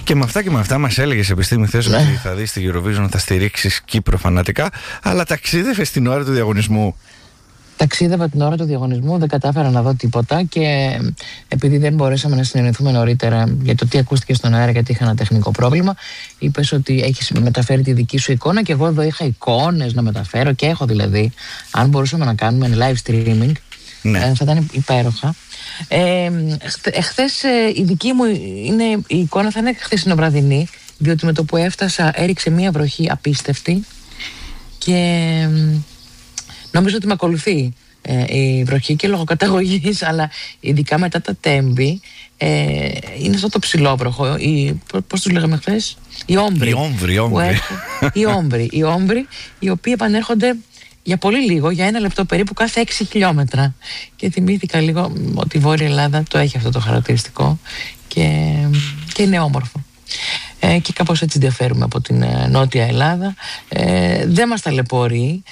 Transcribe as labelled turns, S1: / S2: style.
S1: Και με αυτά μας έλεγες, Επιστήμη, θες ότι θα δεις τη Eurovision, θα στηρίξεις Κύπρο φανατικά, αλλά ταξίδευες την ώρα του διαγωνισμού.
S2: Ταξίδευα την ώρα του διαγωνισμού, δεν κατάφερα να δω τίποτα και επειδή δεν μπορέσαμε να συνεννοηθούμε νωρίτερα για το τι ακούστηκε στον αέρα, γιατί είχα ένα τεχνικό πρόβλημα, είπες ότι έχεις μεταφέρει τη δική σου εικόνα και εγώ εδώ είχα εικόνες να μεταφέρω και έχω δηλαδή. Αν μπορούσαμε να κάνουμε live streaming, θα ήταν υπέροχα. Χθες η δική μου η εικόνα θα είναι χθεσινοβραδινή, διότι με το που έφτασα έριξε μία βροχή απίστευτη και νομίζω ότι με ακολουθεί η βροχή και λόγω καταγωγής, αλλά ειδικά μετά τα Τέμπη είναι αυτό το ψηλόβροχο, πώς τους λέγαμε χθες, οι όμπροι, οι οποίοι επανέρχονται για πολύ λίγο, για 1 λεπτό περίπου κάθε 6 χιλιόμετρα. Και θυμήθηκα λίγο ότι η Βόρεια Ελλάδα το έχει αυτό το χαρακτηριστικό και είναι όμορφο. Και κάπως έτσι διαφέρουμε από την Νότια Ελλάδα. Δεν μας ταλαιπωρεί.